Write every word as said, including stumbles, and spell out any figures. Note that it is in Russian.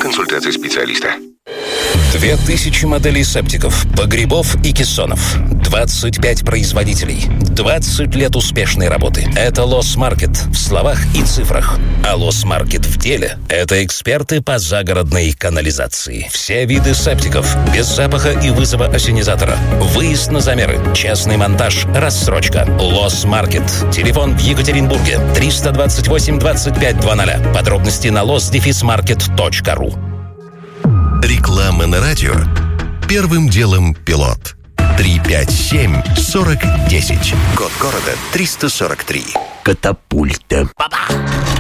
консультации специалиста. Две тысячи моделей септиков, погребов и кессонов. двадцать пять производителей. двадцать лет успешной работы. Это Лос-Маркет в словах и цифрах. А Лос-Маркет в деле – это эксперты по загородной канализации. Все виды септиков, без запаха и вызова ассенизатора. Выезд на замеры, частный монтаж, рассрочка. Лос-Маркет. Телефон в Екатеринбурге. триста двадцать восемь двадцать пять двадцать. Подробности на лос маркет точка ру. Реклама на радио. Первым делом пилот. три пять семь сорок десять. Код города триста сорок три. Катапульта.